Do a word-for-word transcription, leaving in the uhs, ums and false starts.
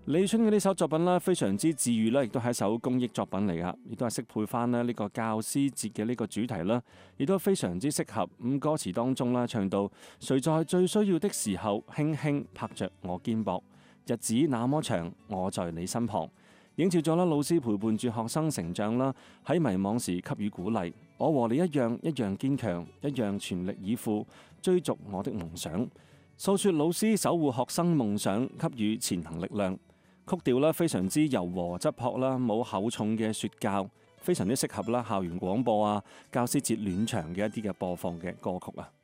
李春嘅呢首作品啦，非常之治愈啦，亦都係一首公益作品嚟噶，亦都係適配翻咧呢個教師節嘅呢個主題啦，亦都非常之適合。咁歌詞當中啦，唱到誰在最需要的時候輕輕拍着我肩膊，日子那麼長，我在你身旁，映照咗啦老師陪伴住學生成長啦，喺迷茫時給予鼓勵。我和你一樣，一樣堅強，一樣全力以赴追逐我的夢想，訴說老師守護學生夢想，給予前行力量。曲調啦非常之柔和質樸啦，冇厚重嘅說教，非常之適合啦校園廣播啊、教師節暖場嘅一啲嘅播放嘅歌曲啊。